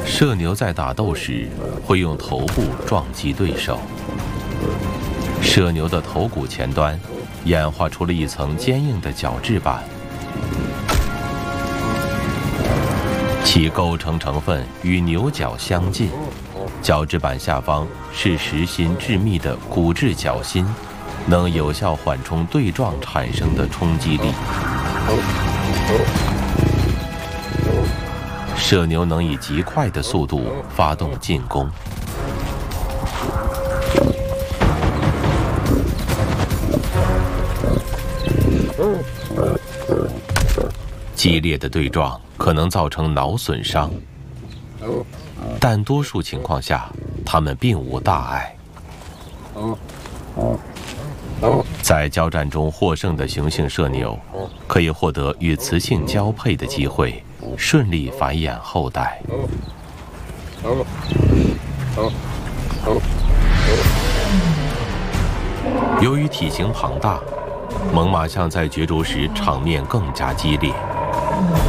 射牛在打斗时会用头部撞击对手，射牛的头骨前端演化出了一层坚硬的角质板，其构成成分与牛角相近。角质板下方是实心致密的骨质角心，能有效缓冲对撞产生的冲击力。射牛能以极快的速度发动进攻，激烈的对撞可能造成脑损伤，但多数情况下，它们并无大碍。在交战中获胜的雄性射牛，可以获得与雌性交配的机会，顺利繁衍后代。由于体型庞大，猛犸象在角逐时场面更加激烈。